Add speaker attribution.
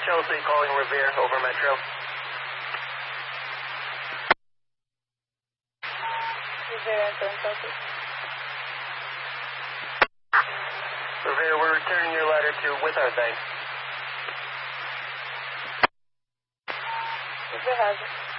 Speaker 1: Chelsea calling Revere over Metro.
Speaker 2: Revere, Chelsea.
Speaker 1: Revere, we're returning your letter to with our thanks.
Speaker 2: Revere has it.